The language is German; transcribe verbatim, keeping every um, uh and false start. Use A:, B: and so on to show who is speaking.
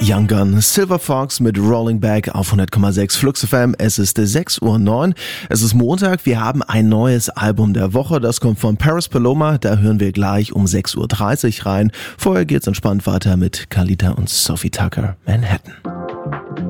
A: Young Gun, Silver Fox mit Rolling Back auf hundert Komma sechs Flux F M. Es ist sechs Uhr neun. Es ist Montag. Wir haben ein neues Album der Woche. Das kommt von Paris Paloma. Da hören wir gleich um sechs Uhr dreißig rein. Vorher geht's entspannt weiter mit Khalida und Sophie Tucker, Manhattan.